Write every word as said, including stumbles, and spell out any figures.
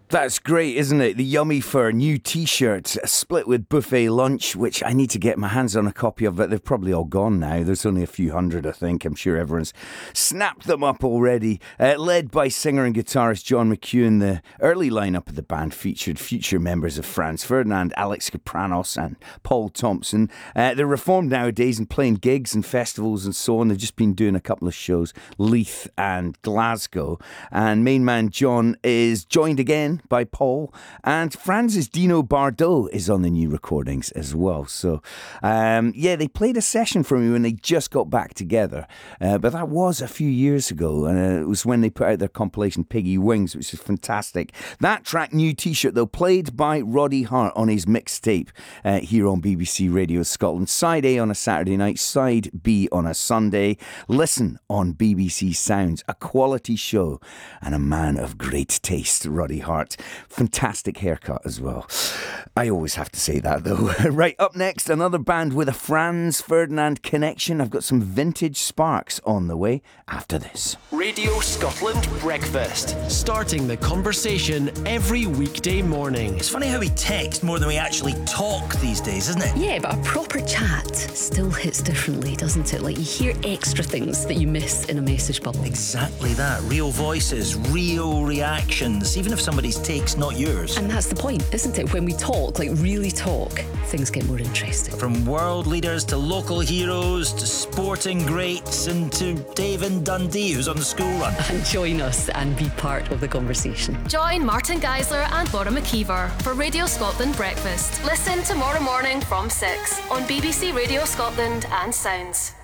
That's great, isn't it? The Yummy Fur new t-shirt, split with buffet lunch, which I need to get my hands on a copy of, but they're probably all gone now. There's only a few hundred, I think. I'm sure everyone's snapped them up already. Uh, led by singer and guitarist John McEwen, the early lineup of the band featured future members of Franz Ferdinand, Alex Kapranos and Paul Thompson. Uh, they're reformed nowadays and playing gigs and festivals and so on. They've just been doing a couple of shows, Leith and Glasgow. And main man John is joined again by Paul, and Franz's Dino Bardot is on the new recordings as well. So um, yeah, they played a session for me when they just got back together, uh, but that was a few years ago, and uh, it was when they put out their compilation Piggy Wings, which is fantastic. That track, new t-shirt though, played by Roddy Hart on his mixtape uh, here on B B C Radio Scotland. Side A on a Saturday night, side B on a Sunday. Listen on B B C Sounds, a quality show and a man of great taste, Roddy Hart. Fantastic haircut as well. I always have to say that though. Right, up next, another band with a Franz Ferdinand connection. I've got some vintage Sparks on the way after this. Radio Scotland Breakfast. Starting the conversation every weekday morning. It's funny how we text more than we actually talk these days, isn't it? Yeah, but a proper chat still hits differently, doesn't it? Like, you hear extra things that you miss in a message bubble. Exactly that. Real voices, real reactions, even if somebody's take's not yours. And that's the point, isn't it? When we talk, like really talk, things get more interesting. From world leaders to local heroes to sporting greats and to Dave in Dundee who's on the school run. And join us and be part of the conversation. Join Martin Geisler and Laura McKeever for Radio Scotland Breakfast. Listen tomorrow morning from six on B B C Radio Scotland and Sounds.